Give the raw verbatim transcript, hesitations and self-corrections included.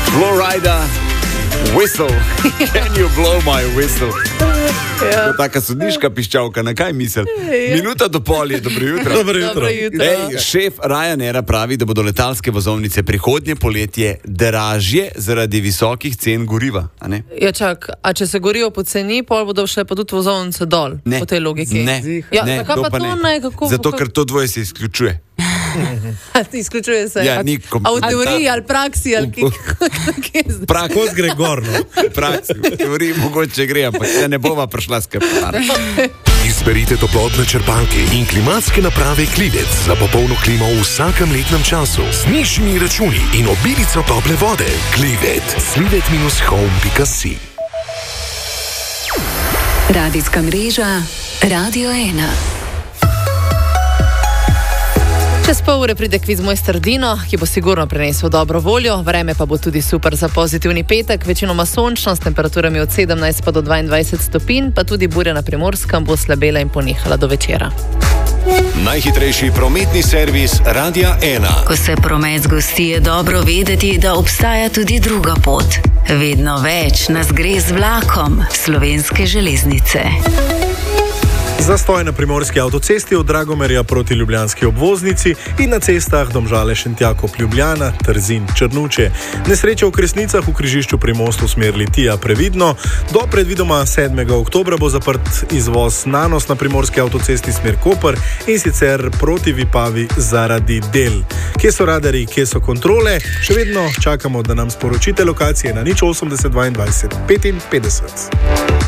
Florida, whistle. Can you blow my whistle? Ja. Taka sodniška piščalka, na kaj misel? Ja. Minuta do pol je, dobro jutro. Dobro jutro. Dobro jutro. Ej, šef Ryanaira pravi, da bodo letalske vozovnice prihodnje poletje dražje zaradi visokih cen goriva. A ne? Ja, čak, a če se gorijo poceni, pol bodo šle pa tudi vozovnice dol, Ne. po tej logiki. Ne, Ja, ne, zakaj pa to ne? Kako, Zato, kako- ker to dvoje se izključuje. Izključuje se. Ja, A- ni a v komplementarno. teoriji ali praksi ali kje, kje zdaj? Prak, Kos gre gor, no. praksi, v teoriji mogoče gre, ampak ja, ne bova prišla skeptar. Izberite toplotne črpalke in klimatske naprave Klivec za popolno klimo v vsakem letnem času z nižjimi računi in obilico tople vode. Klivet. slivet dash home pika si. Radijska mreža Radio ena. Čez pol ure pride kviz Mojster Dino, ki bo sigurno prinesel dobro voljo, vreme pa bo tudi super za pozitivni petek, večinoma sončno, s temperaturami od sedemnajst pa do dvaindvajset stopinj, pa tudi burja na Primorskem bo slabela in ponehala do večera. Najhitrejši prometni servis Radia ena. Ko se promet zgosti, je dobro vedeti, da obstaja tudi druga pot. Vedno več nas gre z vlakom Slovenske železnice. Zastoj na primorski avtocesti od Dragomerja proti ljubljanski obvoznici in na cestah Domžale Šentjakov Ljubljana, Trzin, Črnuče. Nesreča v Kresnicah v križišču pri mostu v smer Litija previdno. Do predvidoma sedmega oktobra bo zaprt izvoz Nanos na primorski avtocesti smer Koper in sicer proti Vipavi zaradi del. Kje so radarji, kje so kontrole? Še vedno čakamo, da nam sporočite lokacije na nič osemdeset dvaindvajset petinpetdeset.